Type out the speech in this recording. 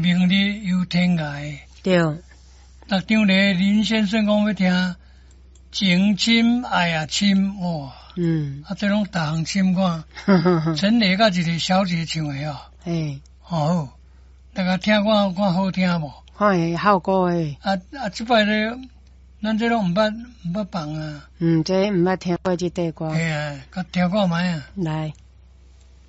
明日有天涯。 对， 逐张咧林先生讲要听情深爱也深哇，这拢逐项深歌，陈雷甲一个小姐唱的哦，好，大家听看好听无？ 看会效果诶。 即摆咧，咱这拢毋捌放啊。 这毋捌听过这块歌。 啊，甲听看卖啊。 来。